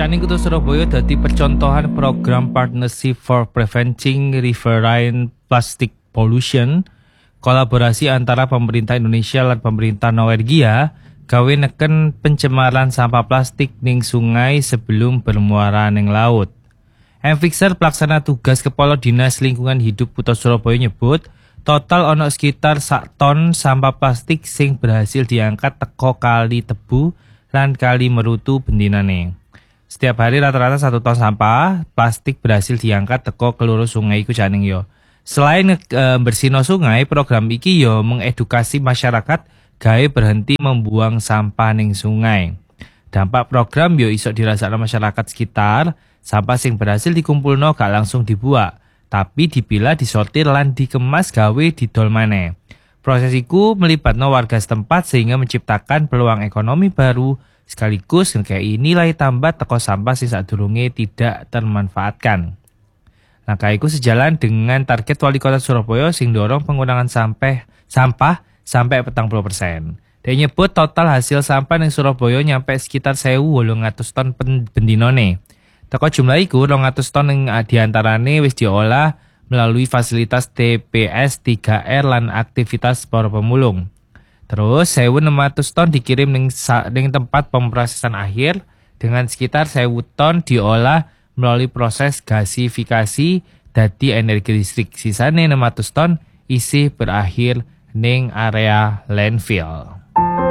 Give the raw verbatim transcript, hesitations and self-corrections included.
Saning Kota Surabaya dadi percontohan program Partnership for Preventing Riverine Plastic Pollution, kolaborasi antara pemerintah Indonesia lan pemerintah Norwegia gawe neken pencemaran sampah plastik ning sungai sebelum bermuara ning laut. M Fixer pelaksana tugas Kepala Dinas Lingkungan Hidup Kota Surabaya nyebut total ono sekitar sak ton sampah plastik sing berhasil diangkat teko Kali Tebu lan Kali Merutu bendinane. Setiap hari rata-rata satu ton sampah plastik berhasil diangkat teko keloro sungai iku janing yo. Selain e, bersihno sungai, program iki yo mengedukasi masyarakat gawe berhenti membuang sampah ning sungai. Dampak program yo iso dirasakno masyarakat sekitar, sampah sing berhasil dikumpulno gak langsung dibuang, tapi dipilah, disortir lan dikemas gawe didol maneh. Proses iku melibatno warga setempat sehingga menciptakan peluang ekonomi baru sekaligus ngekei nilai tambah teko sampah sing sadurunge tidak termanfaatkan. Langkah iku sejalan dengan target Wali Kota Surabaya sing dorong penggunaan sampah sampah sampai petang puluh persen. Dia nyebut total hasil sampah ning Surabaya nyampe sekitar seribu wolung atus ton bendinone. Teko jumlah iku rong atus ton ing diantarane wis diolah melalui fasilitas T P S tiga R lan aktivitas para pemulung. Terus seribu enam ratus ton dikirim ning ning tempat pemrosesan akhir dengan sekitar seribu ton diolah melalui proses gasifikasi dadi energi listrik. Sisane enam ratus ton isi berakhir ning area landfill.